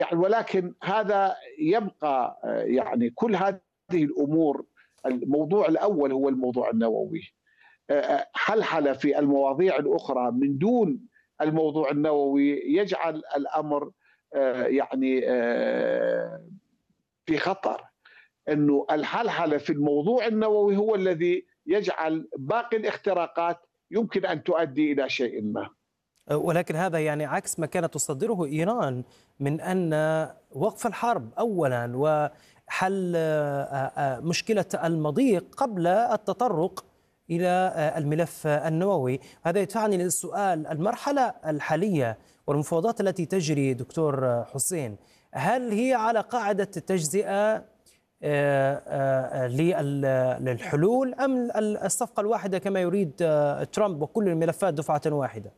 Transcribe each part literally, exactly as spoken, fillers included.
يعني ولكن هذا يبقى يعني كل هذه الأمور. الموضوع الأول هو الموضوع النووي، حلحلة في المواضيع الأخرى من دون الموضوع النووي يجعل الأمر يعني في خطر. أنه الحلحلة في الموضوع النووي هو الذي يجعل باقي الاختراقات يمكن أن تؤدي إلى شيء ما. ولكن هذا يعني عكس ما كانت تصدره إيران من أن وقف الحرب أولا وحل مشكلة المضيق قبل التطرق إلى الملف النووي. هذا يدفعني للسؤال: المرحلة الحالية والمفاوضات التي تجري دكتور حسين، هل هي على قاعدة التجزئة للحلول أم الصفقة الواحدة كما يريد ترامب وكل الملفات دفعة واحدة؟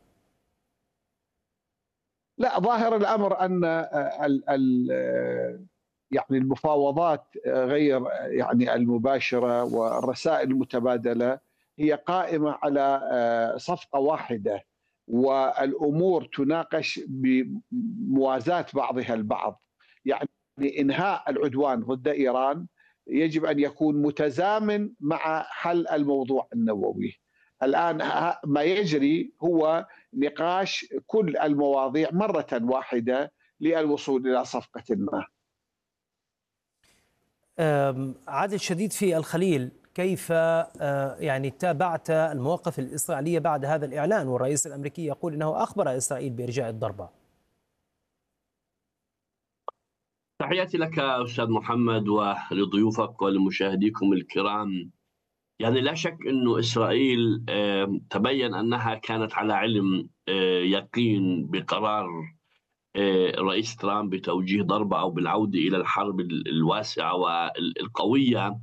لا، ظاهر الأمر أن ال ال يعني المفاوضات غير يعني المباشرة والرسائل المتبادلة هي قائمة على صفقة واحدة، والأمور تناقش بموازاة بعضها البعض. يعني إنهاء العدوان ضد إيران يجب أن يكون متزامن مع حل الموضوع النووي. الآن ما يجري هو نقاش كل المواضيع مرة واحدة للوصول إلى صفقة ما. عادل شديد في الخليل، كيف يعني تابعت المواقف الإسرائيلية بعد هذا الإعلان؟ والرئيس الأمريكي يقول إنه أخبر إسرائيل بإرجاء الضربة. تحياتي لك أستاذ محمد ولضيوفك ولمشاهديكم الكرام. يعني لا شك أنه إسرائيل تبين أنها كانت على علم يقين بقرار رئيس ترامب بتوجيه ضربة أو بالعودة إلى الحرب الواسعة والقوية.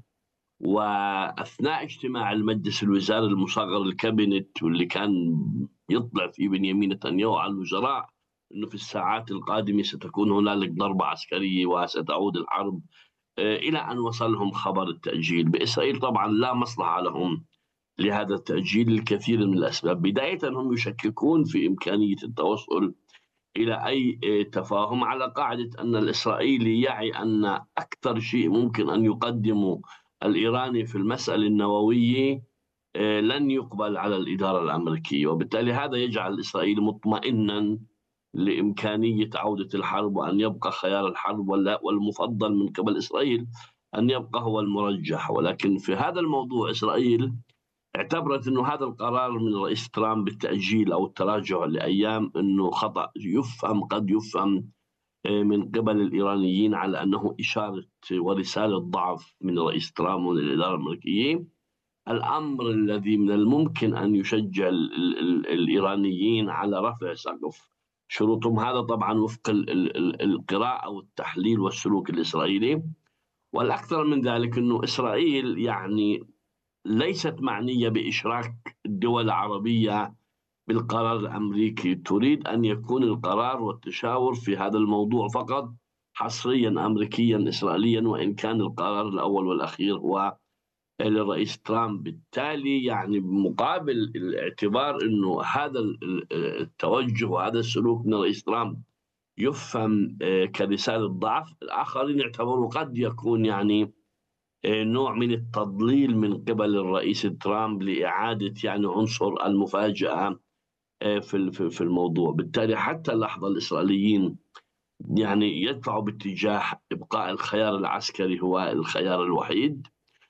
وأثناء اجتماع المجلس الوزاري المصغر الكابينت واللي كان يطلع فيه بنيامين نتنياهو على الوزراء أنه في الساعات القادمة ستكون هنالك ضربة عسكرية وستعود الحرب، إلى أن وصلهم خبر التأجيل. بإسرائيل طبعا لا مصلحة لهم لهذا التأجيل لكثير من الأسباب. بداية هم يشككون في إمكانية التوصل إلى أي تفاهم على قاعدة أن الإسرائيلي يعي أن أكثر شيء ممكن أن يقدمه الإيراني في المسألة النووية لن يقبل على الإدارة الأمريكية، وبالتالي هذا يجعل الإسرائيلي مطمئنا لإمكانية عودة الحرب وأن يبقى خيار الحرب، والمفضل من قبل إسرائيل أن يبقى هو المرجح. ولكن في هذا الموضوع إسرائيل اعتبرت أنه هذا القرار من رئيس ترامب بالتأجيل أو التراجع لأيام أنه خطأ يفهم قد يفهم من قبل الإيرانيين على أنه إشارة ورسالة ضعف من رئيس ترامب ومن الإدارة الأمريكية. الأمر الذي من الممكن أن يشجع ال ال ال الإيرانيين على رفع سقف شروطهم، هذا طبعا وفق ال ال القراءة والتحليل والسلوك الإسرائيلي. والأكثر من ذلك أنه إسرائيل يعني ليست معنية بإشراك الدول العربية بالقرار الأمريكي، تريد أن يكون القرار والتشاور في هذا الموضوع فقط حصريا أمريكيا إسرائيليا، وإن كان القرار الأول والأخير هو للرئيس ترامب. بالتالي يعني بمقابل الاعتبار أنه هذا التوجه وهذا السلوك من الرئيس ترامب يفهم كرسالة ضعف، الآخرين يعتبروا قد يكون يعني نوع من التضليل من قبل الرئيس ترامب لإعادة يعني عنصر المفاجأة في في الموضوع. بالتالي حتى اللحظة الإسرائيليين يعني يدفعوا باتجاه إبقاء الخيار العسكري هو الخيار الوحيد،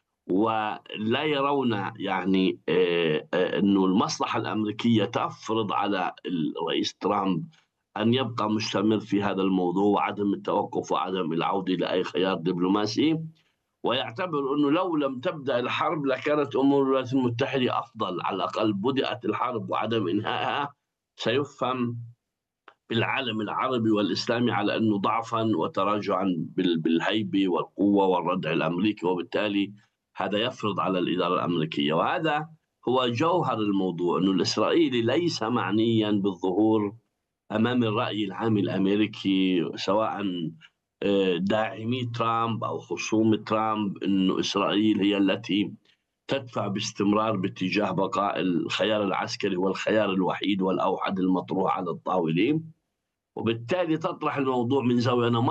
ولا يرون يعني أنه المصلحة الأمريكية تفرض على الرئيس ترامب أن يبقى مستمر في هذا الموضوع وعدم التوقف وعدم العودة لأي خيار دبلوماسي. ويعتبر أنه لو لم تبدأ الحرب لكانت أمور الولايات المتحدة أفضل، على الأقل بدأت الحرب وعدم إنهائها سيفهم بالعالم العربي والإسلامي على أنه ضعفا وتراجعا بالهيبة والقوة والردع الأمريكي، وبالتالي هذا يفرض على الإدارة الأمريكية. وهذا هو جوهر الموضوع، أنه الإسرائيلي ليس معنيا بالظهور أمام الرأي العام الأمريكي سواء داعمي ترامب أو خصوم ترامب، أنه إسرائيل هي التي تدفع باستمرار باتجاه بقاء الخيار العسكري والخيار الوحيد والأوحد المطروح على الطاولة. وبالتالي تطرح الموضوع من زاوية. أنا